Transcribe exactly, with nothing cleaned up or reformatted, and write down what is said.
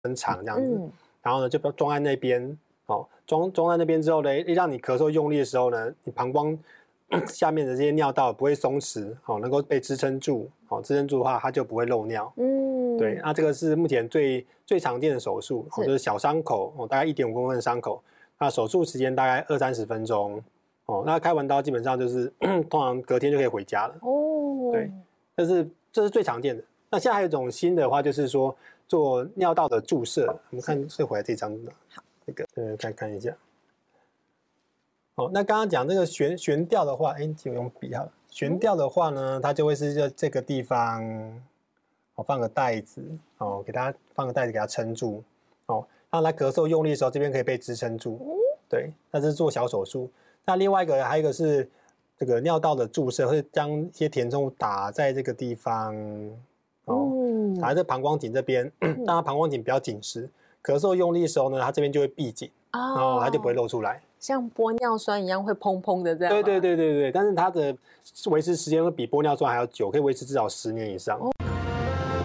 很长这样子， 嗯、 然后呢就装在那边，哦，装装在那边之后呢，让你咳嗽用力的时候呢，你膀胱下面的这些尿道不会松弛，哦，能够被支撑住，哦，支撑住的话，它就不会漏尿。嗯，对，那这个是目前最最常见的手术，哦，就是小伤口，哦，大概一点五公分的伤口，那手术时间大概二三十分钟，哦，那开完刀基本上就是通常隔天就可以回家了。哦，对，这是这是最常见的。那现在还有一种新的话，就是说做尿道的注射。我们看这回来这张的，好，这个呃看看一下。好，那刚刚讲这个悬悬吊的话，哎，就用笔好了。悬吊的话呢，它就会是在这个地方，哦，放个袋子，哦，给它放个袋子给它撑住，哦，让它咳嗽用力的时候，这边可以被支撑住。对，那是做小手术。那另外一个还有一个是这个尿道的注射，会将一些填充物打在这个地方。哦，打在这膀胱颈这边，让它膀胱颈比较紧实，咳嗽用力的时候呢，它这边就会闭紧，然后它就不会露出来， 像玻尿酸一样会砰砰的这样。 对对对对对，但是它的维持时间会比玻尿酸还要久，可以维持至少十年以上。哦